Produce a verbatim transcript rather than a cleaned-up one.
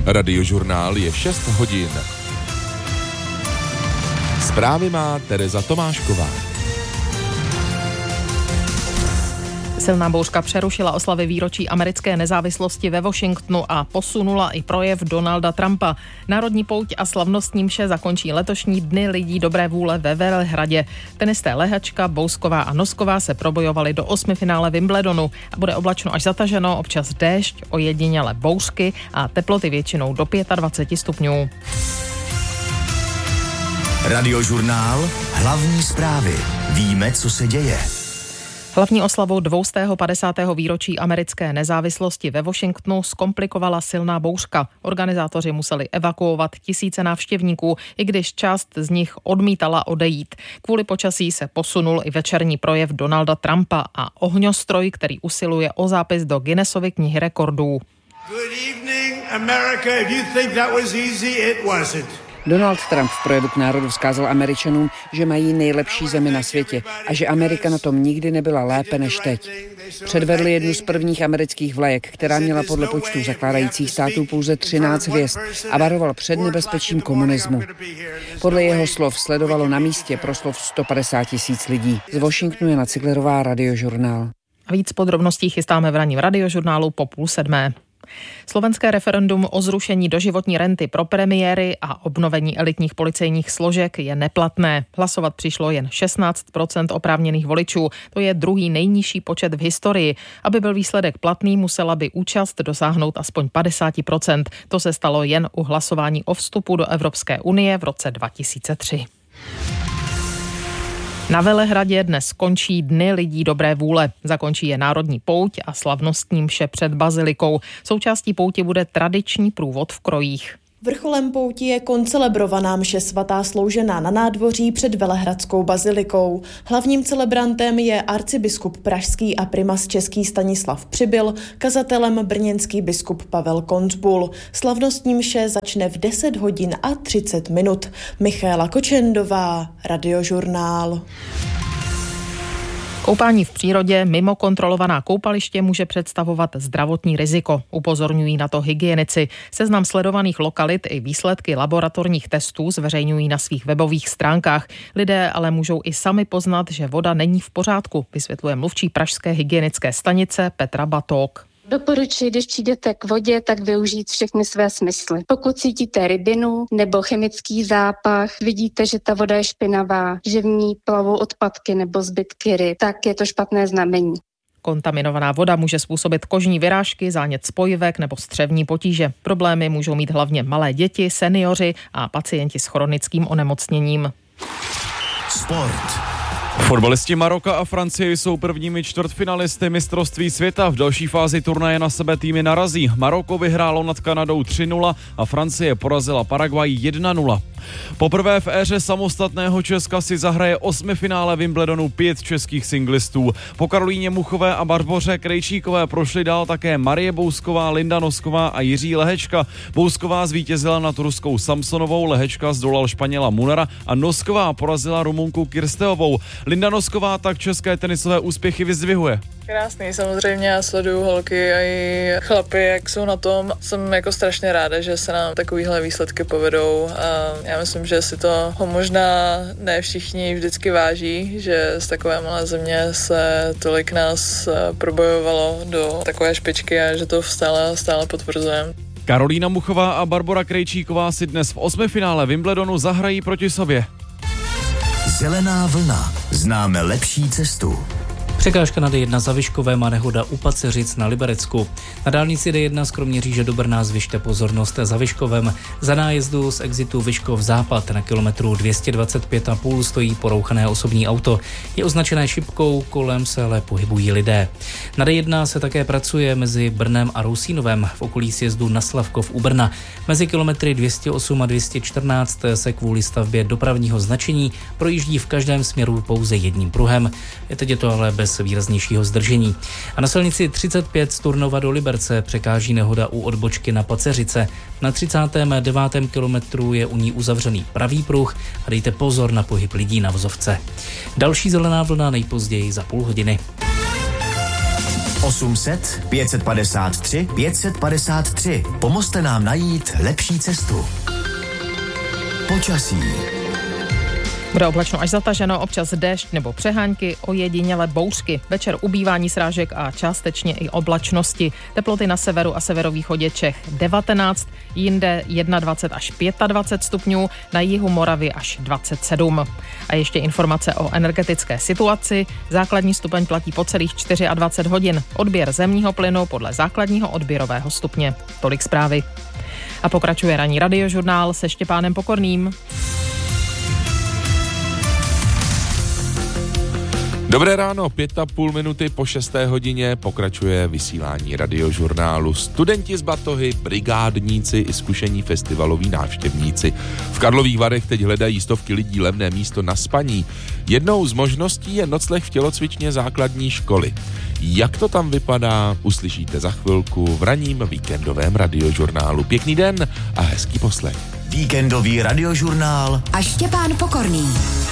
Radiožurnál je šest hodin. Zprávy má Tereza Tomášková. Silná bouřka přerušila oslavy výročí americké nezávislosti ve Washingtonu a posunula i projev Donalda Trumpa. Národní pouť a slavnostní mše zakončí letošní Dny lidí dobré vůle ve Velehradě. Tenisté Lehačka, Bousková a Nosková se probojovali do osmifinále Wimbledonu a bude oblačno až zataženo, občas déšť, ojedinělé bouřky a teploty většinou do dvacet pět stupňů. Radiožurnál, hlavní zprávy. Víme, co se děje. Hlavní oslavu dvoustého padesátého výročí americké nezávislosti ve Washingtonu zkomplikovala silná bouřka. Organizátoři museli evakuovat tisíce návštěvníků, i když část z nich odmítala odejít. Kvůli počasí se posunul i večerní projev Donalda Trumpa a ohňostroj, který usiluje o zápis do Guinnessovy knihy rekordů. Good evening, America. If you think that was easy, it wasn't. Donald Trump v projevu k národu vzkázal Američanům, že mají nejlepší zemi na světě a že Amerika na tom nikdy nebyla lépe než teď. Předvedli jednu z prvních amerických vlajek, která měla podle počtu zakládajících států pouze třináct hvězd a varoval před nebezpečím komunismu. Podle jeho slov sledovalo na místě proslov sto padesát tisíc lidí. Z Washingtonu Jana Ciglerová, Radiožurnál. A víc podrobností chystáme v ranním Radiožurnálu po půl sedmé. Slovenské referendum o zrušení doživotní renty pro premiéry a obnovení elitních policejních složek je neplatné. Hlasovat přišlo jen šestnáct procent oprávněných voličů. To je druhý nejnižší počet v historii. Aby byl výsledek platný, musela by účast dosáhnout aspoň padesát procent. To se stalo jen u hlasování o vstupu do Evropské unie v roce dva tisíce tři. Na Velehradě dnes skončí Dny lidí dobré vůle. Zakončí je národní pouť a slavnostní mše před bazilikou. Součástí pouti bude tradiční průvod v krojích. Vrcholem pouti je koncelebrovaná mše svatá sloužená na nádvoří před Velehradskou bazilikou. Hlavním celebrantem je arcibiskup pražský a primas český Stanislav Přibyl, kazatelem brněnský biskup Pavel Koncbul. Slavnostní mše začne v deset hodin a třicet minut. Michaela Kočendová, Radiožurnál. Koupání v přírodě mimo kontrolovaná koupaliště může představovat zdravotní riziko, upozorňují na to hygienici. Seznam sledovaných lokalit i výsledky laboratorních testů zveřejňují na svých webových stránkách. Lidé ale můžou i sami poznat, že voda není v pořádku, vysvětluje mluvčí pražské hygienické stanice Petra Batók. Doporučuji, když přijdete k vodě, tak využít všechny své smysly. Pokud cítíte rybinu nebo chemický zápach, vidíte, že ta voda je špinavá, že v ní plavou odpadky nebo zbytky ryb, tak je to špatné znamení. Kontaminovaná voda může způsobit kožní vyrážky, zánět spojivek nebo střevní potíže. Problémy můžou mít hlavně malé děti, seniori a pacienti s chronickým onemocněním. Sport. Fotbalisti Maroka a Francie jsou prvními čtvrtfinalisty mistrovství světa. V další fázi turnaje na sebe týmy narazí. Maroko vyhrálo nad Kanadou tři nula a Francie porazila Paraguay jedna nula. Poprvé v éře samostatného Česka si zahraje osmifinále Wimbledonu pět českých singlistů. Po Karolíně Muchové a Barboře Krejčíkové prošli dál také Marie Bousková, Linda Nosková a Jiří Lehečka. Bousková zvítězila nad Ruskou Samsonovou, Lehečka zdolal Španěla Munara a Nosková porazila Rumunku Kirsteovou. Linda Nosková tak české tenisové úspěchy vyzdvihuje. Krásný, samozřejmě já sleduju holky a i chlapy, jak jsou na tom. Jsem jako strašně ráda, že se nám takovýhle výsledky povedou a já myslím, že si to možná ne všichni vždycky váží, že z takové malé země se tolik nás probojovalo do takové špičky a že to stále, stále potvrzujeme. Karolína Muchová a Barbora Krejčíková si dnes v osmifinále Wimbledonu zahrají proti sobě. Zelená vlna. Známe lepší cestu. Překážka na D jedna za Vyškovem a nehoda u Paceřic na Liberecku. Na dálnici D jedna z Kroměříže do Brna zvyšte pozornost za Vyškovem. Za nájezdu z exitu Vyškov západ na kilometru dvě stě dvacet pět a půl stojí porouchané osobní auto. Je označené šipkou, kolem se ale pohybují lidé. Na D jedna se také pracuje mezi Brnem a Rousínovem v okolí sjezdu na Slavkov u Brna. Mezi kilometry dvě stě osm a dvě stě čtrnáct se kvůli stavbě dopravního značení projíždí v každém směru pouze jedním pruhem. Teď je to ale bez výraznějšího zdržení. A na silnici třicet pět z Turnova do Liberce překáží nehoda u odbočky na Paceřice. Na třicátém devátém kilometru je u ní uzavřený pravý pruh a dejte pozor na pohyb lidí na vozovce. Další zelená vlna nejpozději za půl hodiny. osm set pět padesát tři pět padesát tři. Pomozte nám najít lepší cestu. Počasí. Bude oblačno až zataženo, občas déšť nebo přehánky, ojediněle bouřky. Večer ubývání srážek a částečně i oblačnosti. Teploty na severu a severovýchodě Čech devatenáct, jinde dvacet jedna až dvacet pět stupňů, na jihu Moravy až dvacet sedm. A ještě informace o energetické situaci. Základní stupeň platí po celých dvacet čtyři hodin. Odběr zemního plynu podle základního odběrového stupně. Tolik zprávy. A pokračuje ranní radiožurnál se Štěpánem Pokorným. Dobré ráno, pět a půl minuty po šesté hodině pokračuje vysílání radiožurnálu. Studenti z Batohy, brigádníci i zkušení festivaloví návštěvníci. V Karlových Varech teď hledají stovky lidí levné místo na spaní. Jednou z možností je nocleh v tělocvičně základní školy. Jak to tam vypadá, uslyšíte za chvilku v ranním víkendovém radiožurnálu. Pěkný den a hezký poslech. Víkendový radiožurnál a Štěpán Pokorný.